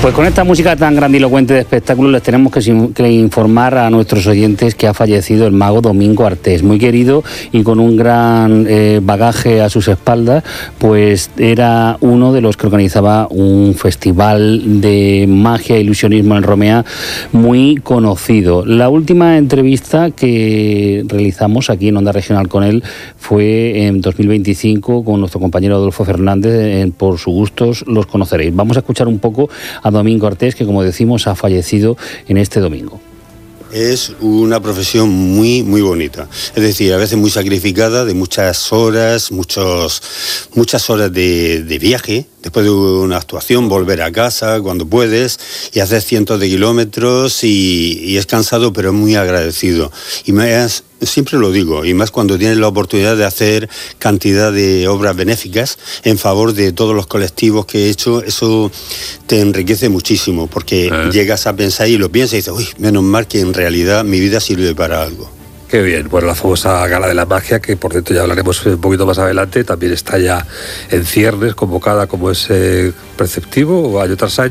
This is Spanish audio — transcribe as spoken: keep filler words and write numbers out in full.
Pues con esta música tan grandilocuente de espectáculo les tenemos que, que informar a nuestros oyentes que ha fallecido el mago Domingo Artés, muy querido y con un gran eh, bagaje a sus espaldas, pues era uno de los que organizaba un festival de magia e ilusionismo en Romea muy conocido. La última entrevista que realizamos aquí en Onda Regional con él fue en dos mil veinticinco con nuestro compañero Adolfo Fernández, en Por sus gustos los conoceréis. Vamos a escuchar un poco a Domingo Artés, que como decimos ha fallecido en este domingo. Es una profesión muy, muy bonita. Es decir, a veces muy sacrificada, de muchas horas, muchos, muchas horas de, de viaje. Después de una actuación, volver a casa cuando puedes y hacer cientos de kilómetros y, y es cansado, pero es muy agradecido. Y más, siempre lo digo, y más cuando tienes la oportunidad de hacer cantidad de obras benéficas en favor de todos los colectivos que he hecho, eso te enriquece muchísimo, porque eh. llegas a pensar y lo piensas y dices, uy, menos mal que en realidad mi vida sirve para algo. Qué bien, bueno, la famosa Gala de la Magia, que por cierto ya hablaremos un poquito más adelante, también está ya en ciernes, convocada como es eh, preceptivo, año tras año.